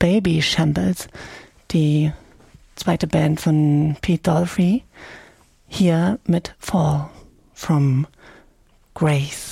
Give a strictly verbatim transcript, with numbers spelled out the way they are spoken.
Baby Shambles, die zweite Band von Pete Dolphy, hier mit Fall from Grace.